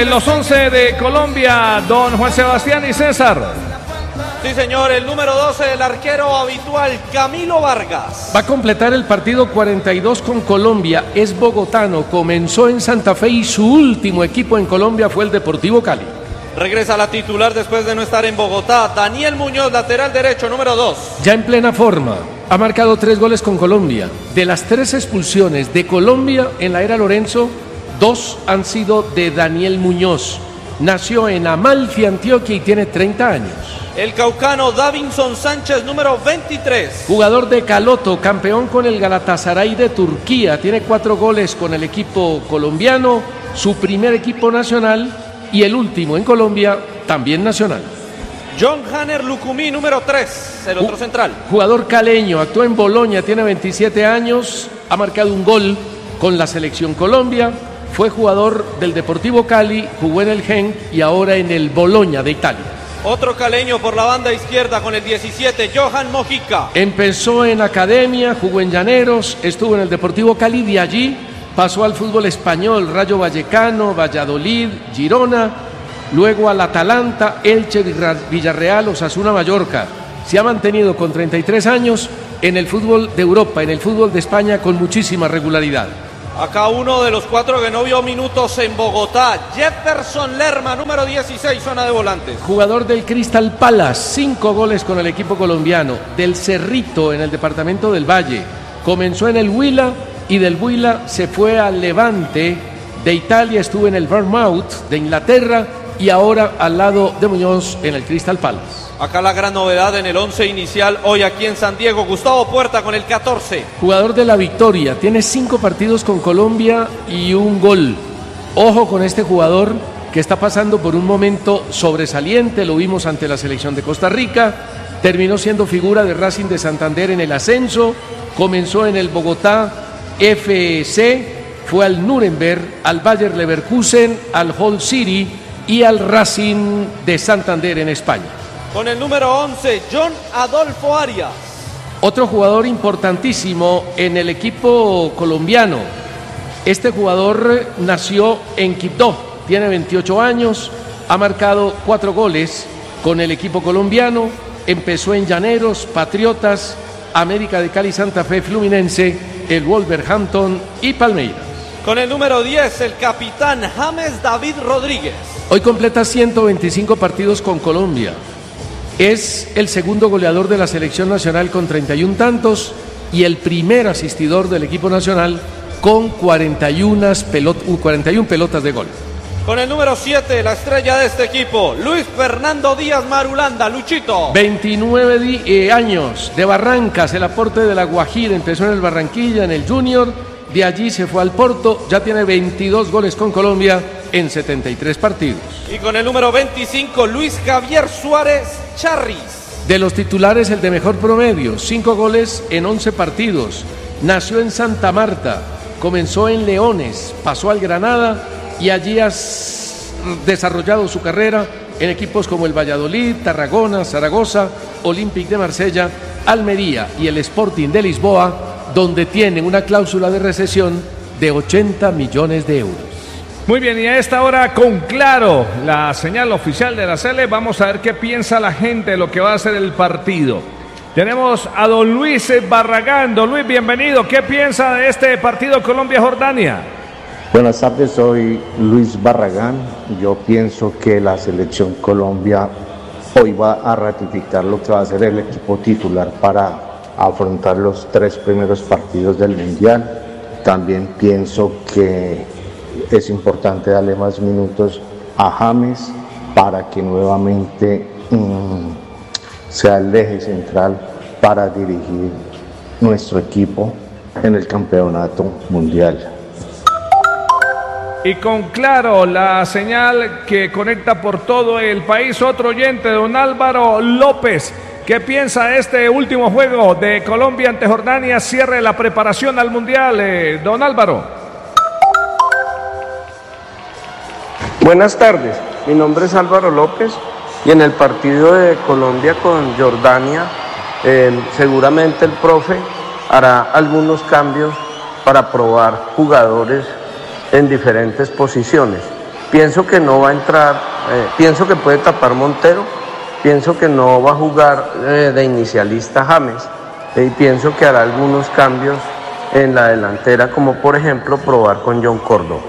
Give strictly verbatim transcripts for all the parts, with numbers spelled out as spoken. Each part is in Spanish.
eh, los once de Colombia, don Juan Sebastián y César. Sí, señor, el número doce, el arquero habitual, Camilo Vargas. Va a completar el partido cuarenta y dos con Colombia, es bogotano, comenzó en Santa Fe y su último equipo en Colombia fue el Deportivo Cali. Regresa a la titular después de no estar en Bogotá, Daniel Muñoz, lateral derecho, número dos. Ya en plena forma, ha marcado tres goles con Colombia. De las tres expulsiones de Colombia en la era Lorenzo, dos han sido de Daniel Muñoz. Nació en Amalfi, Antioquia y tiene treinta años. El caucano Davinson Sánchez, número veintitrés. Jugador de Caloto, campeón con el Galatasaray de Turquía. Tiene cuatro goles con el equipo colombiano, su primer equipo nacional y el último en Colombia, también nacional. John Hanner Lucumí, número tres, el otro central. Jugador caleño, actuó en Boloña, tiene veintisiete años, ha marcado un gol con la selección Colombia. Fue jugador del Deportivo Cali, jugó en el Genk y ahora en el Boloña de Italia. Otro caleño por la banda izquierda con el diecisiete, Johan Mojica. Empezó en academia, jugó en Llaneros, estuvo en el Deportivo Cali, de allí pasó al fútbol español, Rayo Vallecano, Valladolid, Girona, luego al Atalanta, Elche, Villarreal, Osasuna, Mallorca. Se ha mantenido con treinta y tres años en el fútbol de Europa, en el fútbol de España con muchísima regularidad. Acá uno de los cuatro que no vio minutos en Bogotá, Jefferson Lerma, número dieciséis, zona de volantes. Jugador del Crystal Palace, cinco goles con el equipo colombiano. Del Cerrito, en el departamento del Valle. Comenzó en el Huila y del Huila se fue al Levante de Italia, estuvo en el Bournemouth de Inglaterra y ahora al lado de Muñoz en el Crystal Palace. Acá la gran novedad en el once inicial hoy aquí en San Diego, Gustavo Puerta con el catorce. Jugador de la Victoria, tiene cinco partidos con Colombia y un gol. Ojo con este jugador que está pasando por un momento sobresaliente, lo vimos ante la selección de Costa Rica, terminó siendo figura de Racing de Santander en el ascenso, comenzó en el Bogotá F C, fue al Nuremberg, al Bayer Leverkusen, al Hull City y al Racing de Santander en España. Con el número once, John Adolfo Arias. Otro jugador importantísimo en el equipo colombiano. Este jugador nació en Quibdó, tiene veintiocho años, ha marcado cuatro goles con el equipo colombiano, empezó en Llaneros, Patriotas, América de Cali, Santa Fe, Fluminense, el Wolverhampton y Palmeiras. Con el número diez, el capitán James David Rodríguez. Hoy completa ciento veinticinco partidos con Colombia. Es el segundo goleador de la selección nacional con treinta y un tantos y el primer asistidor del equipo nacional con cuarenta y una pelotas de gol. Con el número siete, la estrella de este equipo, Luis Fernando Díaz Marulanda, Luchito. veintinueve di- eh, años, de Barrancas, el aporte de la Guajira, empezó en el Barranquilla, en el Junior, de allí se fue al Porto, ya tiene veintidós goles con Colombia en setenta y tres partidos. Y con el número veinticinco, Luis Javier Suárez Charris. De los titulares, el de mejor promedio, cinco goles en once partidos. Nació en Santa Marta, comenzó en Leones, pasó al Granada y allí ha desarrollado su carrera en equipos como el Valladolid, Tarragona, Zaragoza, Olympique de Marsella, Almería y el Sporting de Lisboa, donde tiene una cláusula de rescisión de ochenta millones de euros. Muy bien, y a esta hora con Claro, la señal oficial de la Sele, vamos a ver qué piensa la gente de lo que va a ser el partido. Tenemos a don Luis Barragán. Don Luis, bienvenido. ¿Qué piensa de este partido Colombia-Jordania? Buenas tardes, soy Luis Barragán. Yo pienso que la selección Colombia hoy va a ratificar lo que va a ser el equipo titular para afrontar los tres primeros partidos del Mundial. También pienso que es importante darle más minutos a James para que nuevamente mmm, sea el eje central para dirigir nuestro equipo en el campeonato mundial. Y con Claro, la señal que conecta por todo el país, otro oyente, don Álvaro López. ¿Qué piensa de este último juego de Colombia ante Jordania? Cierre la preparación al Mundial, eh, don Álvaro. Buenas tardes, mi nombre es Álvaro López y en el partido de Colombia con Jordania eh, seguramente el profe hará algunos cambios para probar jugadores en diferentes posiciones. Pienso que no va a entrar, eh, pienso que puede tapar Montero, pienso que no va a jugar eh, de inicialista James, eh, y pienso que hará algunos cambios en la delantera, como por ejemplo probar con John Córdoba.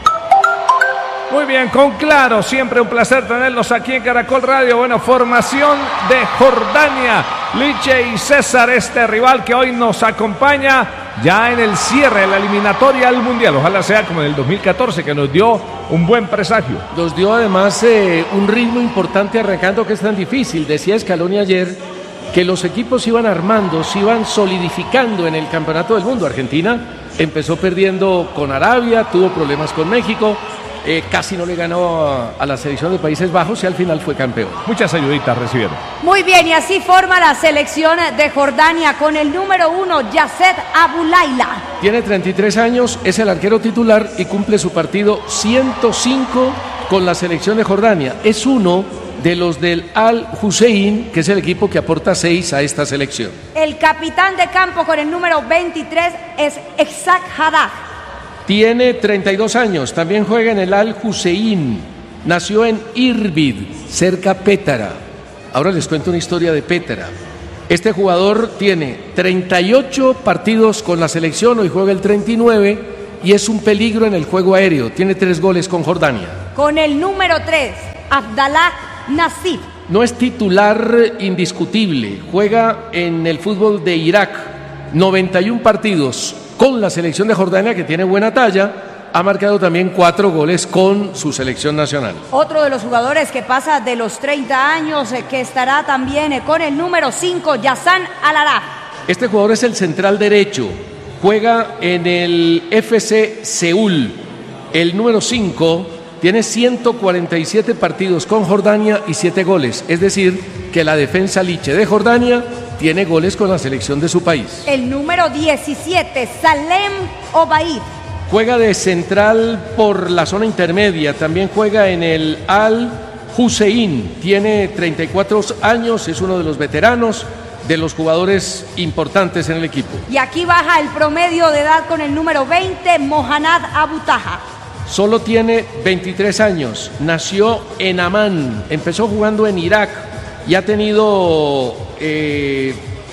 Muy bien, con Claro, siempre un placer tenerlos aquí en Caracol Radio. Bueno, formación de Jordania, Liche y César, este rival que hoy nos acompaña ya en el cierre de la eliminatoria al Mundial. Ojalá sea como en el dos mil catorce, que nos dio un buen presagio. Nos dio además eh, un ritmo importante arrancando, que es tan difícil. Decía Scaloni ayer que los equipos iban armando, se iban solidificando en el Campeonato del Mundo. Argentina empezó perdiendo con Arabia, tuvo problemas con México, eh, casi no le ganó a, a la selección de Países Bajos y al final fue campeón. Muchas ayuditas recibieron. Muy bien, y así forma la selección de Jordania con el número uno, Yasset Aboulayla. Tiene treinta y tres años, es el arquero titular y cumple su partido ciento cinco con la selección de Jordania. Es uno de los del Al Hussein, que es el equipo que aporta seis a esta selección. El capitán de campo con el número veintitrés es Exak Haddad. Tiene treinta y dos años, también juega en el Al Hussein. Nació en Irbid, cerca Pétara. Ahora les cuento una historia de Pétara. Este jugador tiene treinta y ocho partidos con la selección, hoy juega el treinta y nueve y es un peligro en el juego aéreo. Tiene tres goles con Jordania. Con el número tres, Abdallah Nassif. No es titular indiscutible, juega en el fútbol de Irak, noventa y uno partidos con la selección de Jordania, que tiene buena talla, ha marcado también cuatro goles con su selección nacional. Otro de los jugadores que pasa de los treinta años, eh, que estará también eh, con el número cinco, Yassan Al-Araf. Este jugador es el central derecho, juega en el F C Seúl, el número cinco. Tiene ciento cuarenta y siete partidos con Jordania y siete goles. Es decir, que la defensa Liche de Jordania tiene goles con la selección de su país. El número diecisiete, Salem Obaid. Juega de central por la zona intermedia. También juega en el Al Hussein. Tiene treinta y cuatro años, es uno de los veteranos, de los jugadores importantes en el equipo. Y aquí baja el promedio de edad con el número veinte, Mohanad Abu Taha. Solo tiene veintitrés años, nació en Amán, empezó jugando en Irak y ha tenido eh,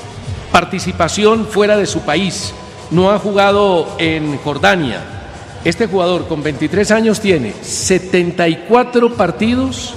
participación fuera de su país, no ha jugado en Jordania. Este jugador con veintitrés años tiene setenta y cuatro partidos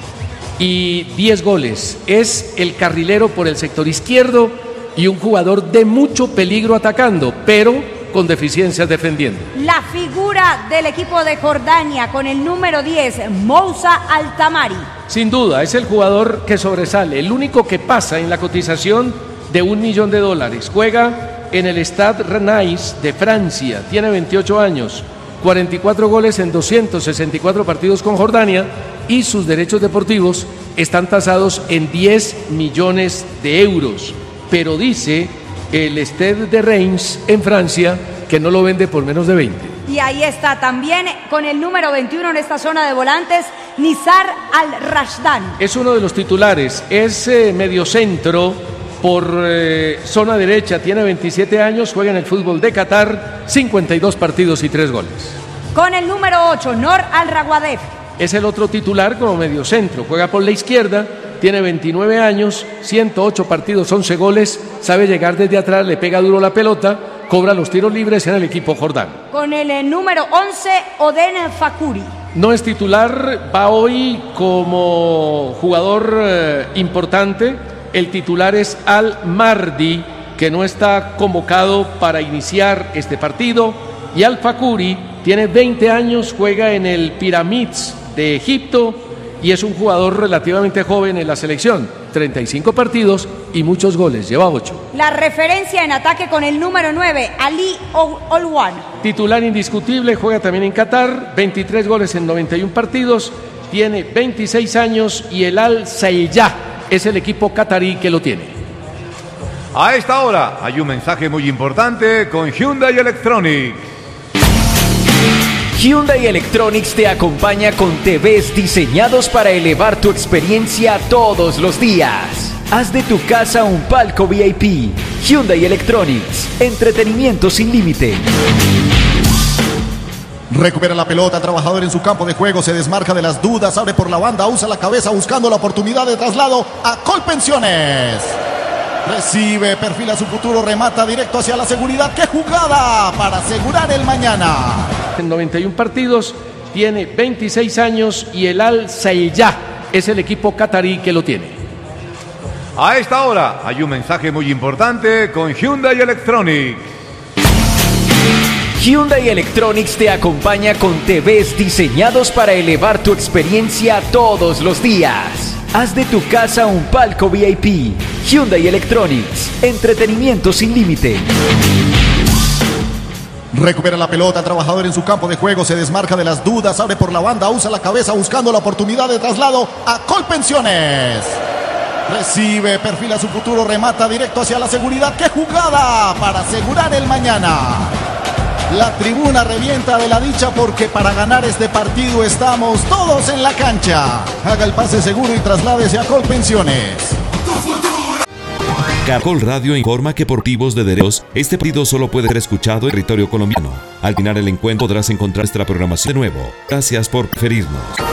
y diez goles, es el carrilero por el sector izquierdo y un jugador de mucho peligro atacando, pero con deficiencias defendiendo. La figura del equipo de Jordania con el número diez, Moussa Al-Tamari. Sin duda, es el jugador que sobresale, el único que pasa en la cotización de un millón de dólares. Juega en el Stade Rennais de Francia, tiene veintiocho años, cuarenta y cuatro goles en doscientos sesenta y cuatro partidos con Jordania y sus derechos deportivos están tasados en diez millones de euros. Pero dice el Stade de Reims en Francia que no lo vende por menos de veinte. Y ahí está también con el número veintiuno en esta zona de volantes, Nizar Al-Rashdan. Es uno de los titulares, es eh, mediocentro por eh, zona derecha, tiene veintisiete años, juega en el fútbol de Qatar, cincuenta y dos partidos y tres goles. Con el número ocho, Nor Al-Rawadef. Es el otro titular como mediocentro, juega por la izquierda, tiene veintinueve años, ciento ocho partidos, once goles, sabe llegar desde atrás, le pega duro la pelota, cobra los tiros libres en el equipo jordano. Con el eh, número once, Oden Fakuri. No es titular, va hoy como jugador eh, importante. El titular es Al-Mardi, que no está convocado para iniciar este partido. Y Al-Fakuri tiene veinte años, juega en el Pyramids de Egipto y es un jugador relativamente joven en la selección. treinta y cinco partidos y muchos goles, lleva ocho. La referencia en ataque con el número nueve, Ali Olwan. Titular indiscutible, juega también en Qatar, veintitrés goles en noventa y uno partidos, tiene veintiséis años y el Al-Sayyah es el equipo catarí que lo tiene. A esta hora hay un mensaje muy importante con Hyundai Electronics. Hyundai Electronics te acompaña con T Vs diseñados para elevar tu experiencia todos los días. Haz de tu casa un palco V I P. Hyundai Electronics, entretenimiento sin límite. Recupera la pelota, trabajador en su campo de juego, se desmarca de las dudas, abre por la banda, usa la cabeza buscando la oportunidad de traslado a Colpensiones. Recibe, perfila su futuro, remata directo hacia la seguridad. ¡Qué jugada para asegurar el mañana! En noventa y uno partidos, tiene veintiséis años y el Al Sayyah es el equipo catarí que lo tiene. A esta hora hay un mensaje muy importante con Hyundai Electronics. Hyundai Electronics te acompaña con T Vs diseñados para elevar tu experiencia todos los días. Haz de tu casa un palco V I P. Hyundai Electronics, entretenimiento sin límite. Recupera la pelota, trabajador en su campo de juego, se desmarca de las dudas, abre por la banda, usa la cabeza buscando la oportunidad de traslado a Colpensiones. Recibe, perfila su futuro, remata directo hacia la seguridad. ¡Qué jugada para asegurar el mañana! La tribuna revienta de la dicha porque para ganar este partido estamos todos en la cancha. Haga el pase seguro y trasládese a Colpensiones. Caracol Radio informa que por motivos de derechos, este partido solo puede ser escuchado en territorio colombiano. Al final el encuentro podrás encontrar nuestra programación de nuevo. Gracias por preferirnos.